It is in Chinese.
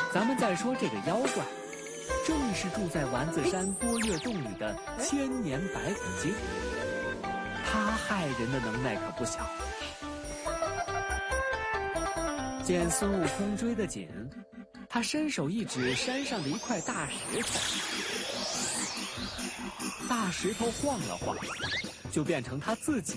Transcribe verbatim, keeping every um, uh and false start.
咱们再说这个妖怪，正是住在丸子山波月洞里的千年白骨精。他害人的能耐可不小。见孙悟空追得紧，他伸手一指山上的一块大石头，大石头晃了晃，就变成他自己